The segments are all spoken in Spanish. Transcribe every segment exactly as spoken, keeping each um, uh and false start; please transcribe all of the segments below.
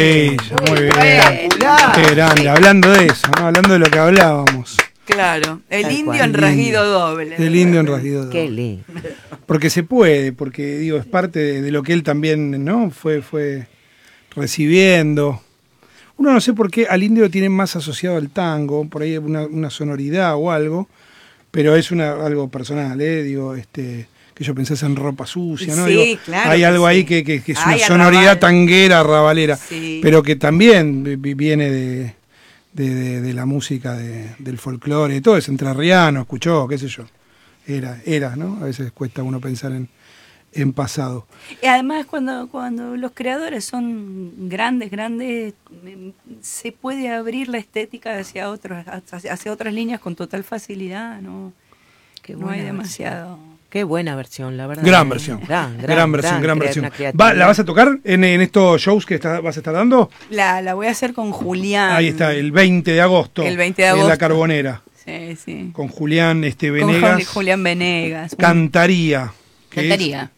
Ella, muy bien. Qué grande, hablando de eso, ¿no? Hablando de lo que hablábamos. Claro, el Tal indio cual. en rasguido doble. El indio en rasguido doble. Qué lindo. Porque se puede, porque digo, es parte de, de lo que él también, ¿no? Fue, fue recibiendo. Uno no sé por qué al indio lo tienen más asociado al tango, por ahí una, una sonoridad o algo, pero es una, algo personal, ¿eh? Digo, este, que yo pensé en Ropa Sucia, ¿no? Sí, Digo, claro hay que algo sí. ahí que, que, que es Ay, una sonoridad arrabal. tanguera, arrabalera, Sí. pero que también vi- viene de, de, de, de la música de, del folclore, todo es entrerriano, escuchó, qué sé yo. Era, era, ¿no? A veces cuesta uno pensar en, en pasado. Y además cuando, cuando los creadores son grandes, grandes, eh, se puede abrir la estética hacia otros, hacia, hacia otras líneas con total facilidad, ¿no? Qué No buena hay versión. demasiado. Qué buena versión, la verdad. Gran versión. Gran, gran, Gran versión, gran crea- versión. una Va, creatividad. ¿La vas a tocar en, en estos shows que está- vas a estar dando? La, la voy a hacer con Julián. Ahí está, el veinte de agosto. El veinte de En la agosto. Carbonera. Sí, sí. Con Julián este, Con Venegas. Juli- Julián Venegas. Un- Cantaría. que es- Cantaría.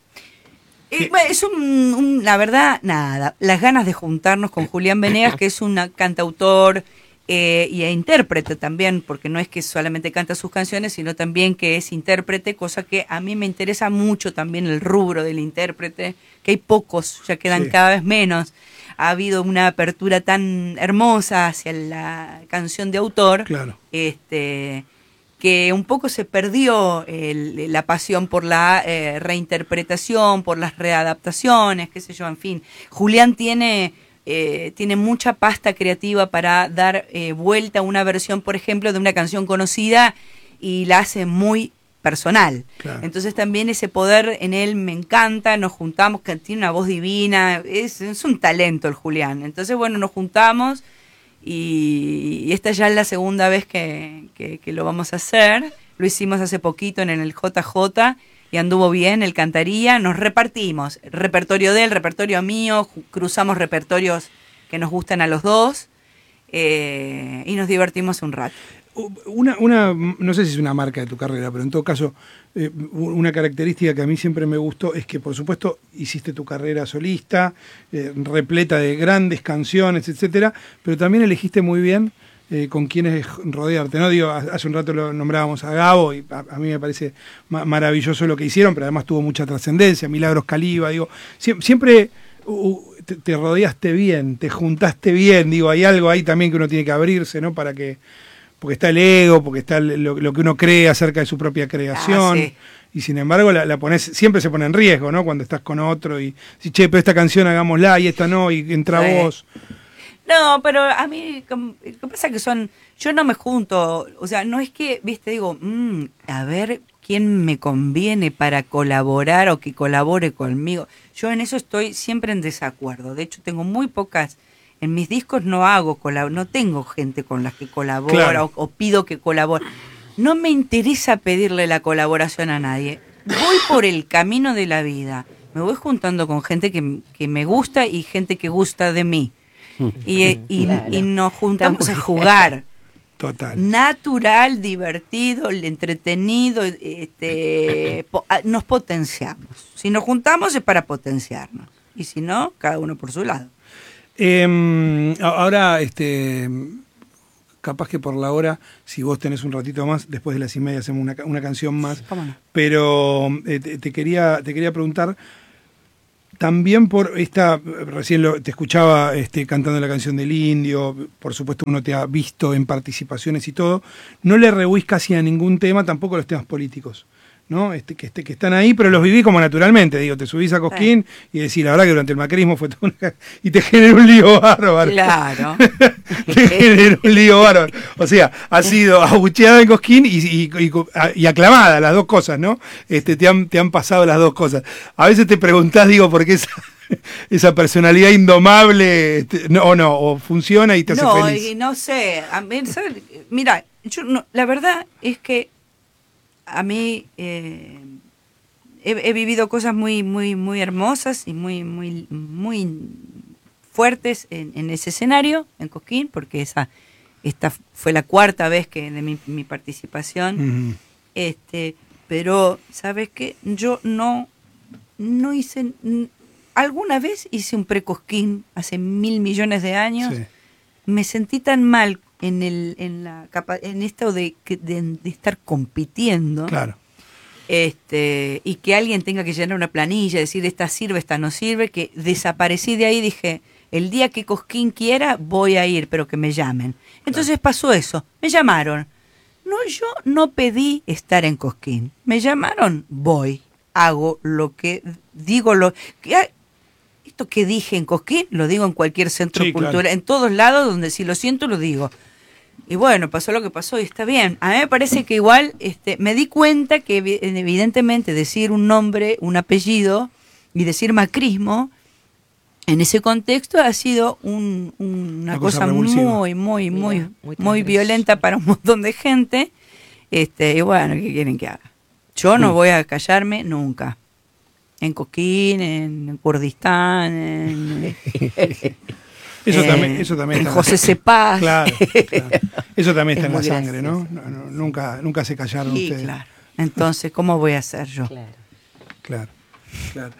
Eh, bueno, es un, un- la verdad, nada, las ganas de juntarnos con Julián Venegas, que es un cantautor eh, y intérprete también, porque no es que solamente canta sus canciones, sino también que es intérprete, cosa que a mí me interesa mucho también el rubro del intérprete, que hay pocos, ya quedan Sí. cada vez menos. Ha habido una apertura tan hermosa hacia la canción de autor, Claro. este que un poco se perdió el- la pasión por la eh, reinterpretación, por las readaptaciones, qué sé yo, en fin. Julián tiene, eh, tiene mucha pasta creativa para dar eh, vuelta a una versión, por ejemplo, de una canción conocida y la hace muy personal. Claro. Entonces también ese poder en él me encanta, nos juntamos, que tiene una voz divina, es, es un talento el Julián. Entonces, bueno, nos juntamos. Y, y esta ya es la segunda vez que, que, que lo vamos a hacer. Lo hicimos hace poquito en el J J y anduvo bien, él cantaría. Nos repartimos, repertorio de él, repertorio mío, ju- cruzamos repertorios que nos gustan a los dos eh, y nos divertimos un rato. Una, una, no sé si es una marca de tu carrera, pero en todo caso, eh, una característica que a mí siempre me gustó es que, por supuesto, hiciste tu carrera solista, eh, repleta de grandes canciones, etcétera, pero también elegiste muy bien eh, con quiénes rodearte, ¿no? Digo, hace un rato lo nombrábamos a Gabo, y a, a mí me parece ma- maravilloso lo que hicieron, pero además tuvo mucha trascendencia, Milagros Caliba, digo, sie- siempre... uh, te, te rodeaste bien, te juntaste bien, digo, hay algo ahí también que uno tiene que abrirse, ¿no? Para que... porque está el ego, porque está el- lo, lo que uno cree acerca de su propia creación, Ah, sí. y sin embargo la, la pones, siempre se pone en riesgo, ¿no? Cuando estás con otro y si che, pero esta canción hagámosla y esta no, y entra Sí. vos. No, pero a mí, com- lo que pasa es que son, yo no me junto, o sea, no es que, viste, digo, mm, a ver quién me conviene para colaborar o que colabore conmigo. Yo en eso estoy siempre en desacuerdo. De hecho, tengo muy pocas, en mis discos no hago, colab- no tengo gente con las que colabora Claro. o, o pido que colabore. No me interesa pedirle la colaboración a nadie. Voy por el camino de la vida. Me voy juntando con gente que, que me gusta y gente que gusta de mí. Y, y, Claro. y nos juntamos Está a muy jugar. Total. Natural, divertido, entretenido, este, po- a- nos potenciamos. Si nos juntamos es para potenciarnos. Y si no, cada uno por su lado. Eh, a- ahora, este, capaz que por la hora, si vos tenés un ratito más, después de las y media hacemos una, ca- una canción más. ¿Cómo no? Pero eh, te, te quería, te quería preguntar, también por esta, recién lo- te escuchaba este, cantando la canción del indio, por supuesto uno te ha visto en participaciones y todo, no le rehuís casi a ningún tema, tampoco los temas políticos, ¿no? Este, que, este, que están ahí, pero los viví como naturalmente, digo, te subís a Cosquín y decís, la verdad que durante el macrismo fue todo una... y te generó un lío bárbaro. Claro. Te generó un lío bárbaro. O sea, has sido abucheada en Cosquín y, y, y, y aclamada, las dos cosas, ¿no? Este, te, han, te han pasado las dos cosas. A veces te preguntás, digo, por qué esa, esa personalidad indomable, este, no, o no, o funciona y te hace No, feliz. y no sé. A mí, ¿sabes? Mira, yo no, la verdad es que a mí eh, he, he vivido cosas muy, muy, muy hermosas y muy, muy, muy fuertes en, en ese escenario, en Cosquín, porque esa, esta fue la cuarta vez que de mi, mi participación. Ujú. Este, pero, ¿sabes qué? Yo no, no hice, n- alguna vez hice un precosquín hace mil millones de años. Sí. Me sentí tan mal en el en la capa, en esto de, de, de estar compitiendo. Claro. Este, y que alguien tenga que llenar una planilla, decir esta sirve, esta no sirve, que desaparecí de ahí. Dije, el día que Cosquín quiera voy a ir, pero que me llamen. Entonces pasó eso, me llamaron. No, yo no pedí estar en Cosquín, me llamaron, voy, hago lo que digo, lo que esto que dije en Cosquín lo digo en cualquier centro sí, cultural, claro. en todos lados donde si lo siento lo digo. Y bueno, pasó lo que pasó y está bien. A mí me parece que igual este, me di cuenta que evidentemente decir un nombre, un apellido y decir macrismo, en ese contexto ha sido un, un, una, una cosa, cosa muy, muy, muy, Mira, muy, muy violenta para un montón de gente. Este, y bueno, ¿qué quieren que haga? Yo no voy a callarme nunca. En Cosquín, en Kurdistán, en... Eso, eh, también, eso también en está José Cepaz. Claro, claro. Eso también está Es en la muy sangre, gracioso. ¿no? No, no nunca, nunca se callaron Sí, ustedes. claro. Entonces, ¿cómo voy a hacer yo? Claro. Claro, claro.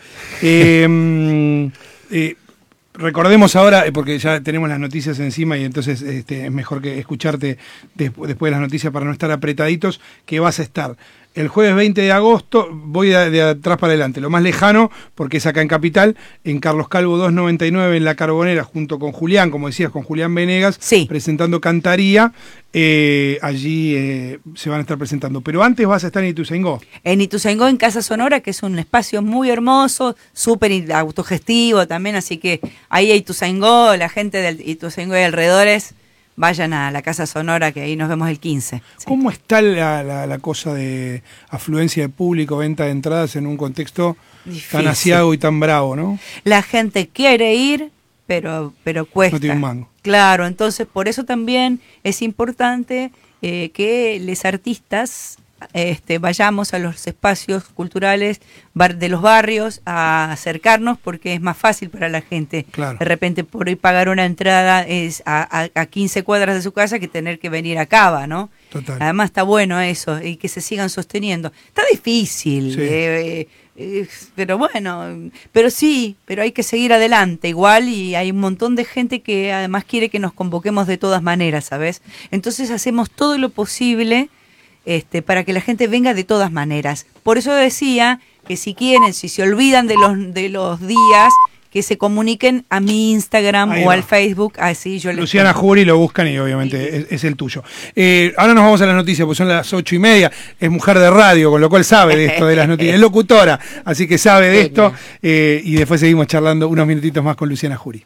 Eh, eh, recordemos ahora, porque ya tenemos las noticias encima y entonces este, es mejor que escucharte después, después de las noticias para no estar apretaditos, que vas a estar el jueves veinte de agosto, voy de, de atrás para adelante, lo más lejano, porque es acá en Capital, en Carlos Calvo doscientos noventa y nueve en La Carbonera, junto con Julián, como decías, con Julián Venegas, sí. presentando Cantaría, eh, allí eh, se van a estar presentando. Pero antes vas a estar en Ituzaingó. En Ituzaingó, en Casa Sonora, que es un espacio muy hermoso, súper autogestivo también, así que ahí a Ituzaingó, la gente de Ituzaingó y alrededores, vayan a la Casa Sonora, que ahí nos vemos el quince. Sí. ¿Cómo está la, la, la cosa de afluencia de público, venta de entradas en un contexto Difícil. tan asiago y tan bravo, no? La gente quiere ir, pero, pero cuesta. No tiene un mango. Claro, entonces por eso también es importante eh, que los artistas este, vayamos a los espacios culturales bar, de los barrios a acercarnos, porque es más fácil para la gente. Claro. De repente por ahí pagar una entrada es a, a, a quince cuadras de su casa que tener que venir a Cava, ¿no? Total. Además está bueno eso y que se sigan sosteniendo. Está difícil, sí. eh, eh, pero bueno, pero sí, pero hay que seguir adelante igual, y hay un montón de gente que además quiere que nos convoquemos de todas maneras, ¿sabes? Entonces hacemos todo lo posible Este, para que la gente venga de todas maneras. Por eso decía que si quieren, si se olvidan de los de los días, que se comuniquen a mi Instagram Ahí o va. al Facebook, así yo les Luciana Jury lo buscan y obviamente sí. es, es el tuyo. Eh, ahora nos vamos a las noticias, pues son las ocho y media, es mujer de radio, con lo cual sabe de esto de las noticias, es locutora, así que sabe de esto, eh, y después seguimos charlando unos minutitos más con Luciana Jury.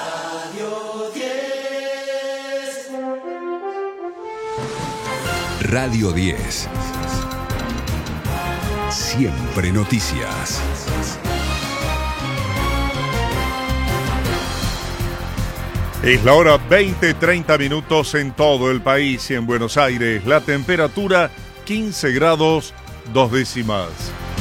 Radio diez. Siempre noticias. Es la hora veinte, treinta minutos en todo el país y en Buenos Aires. La temperatura quince grados, dos décimas.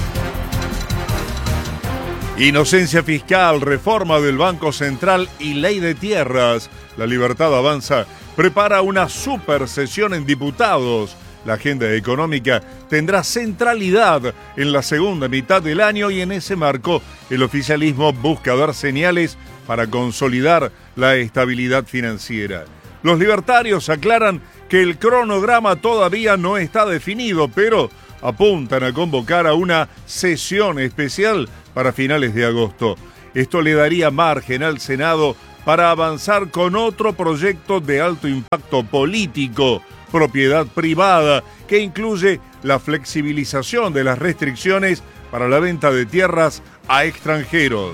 Inocencia fiscal, reforma del Banco Central y ley de tierras. La Libertad Avanza prepara una super sesión en diputados. La agenda económica tendrá centralidad en la segunda mitad del año y en ese marco el oficialismo busca dar señales para consolidar la estabilidad financiera. Los libertarios aclaran que el cronograma todavía no está definido, pero apuntan a convocar a una sesión especial para finales de agosto. Esto le daría margen al Senado para avanzar con otro proyecto de alto impacto político, propiedad privada, que incluye la flexibilización de las restricciones para la venta de tierras a extranjeros.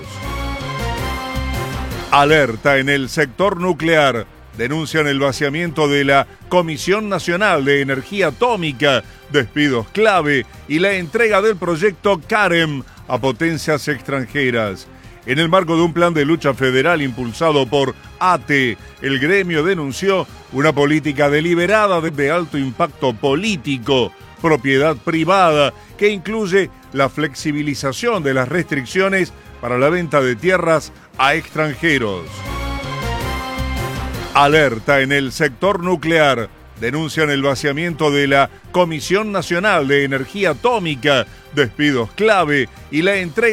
Alerta en el sector nuclear. Denuncian el vaciamiento de la Comisión Nacional de Energía Atómica, despidos clave y la entrega del proyecto CAREM a potencias extranjeras. En el marco de un plan de lucha federal impulsado por A T E, el gremio denunció una política deliberada de alto impacto político, propiedad privada, que incluye la flexibilización de las restricciones para la venta de tierras a extranjeros. Alerta en el sector nuclear. Denuncian el vaciamiento de la Comisión Nacional de Energía Atómica, despidos clave y la entrega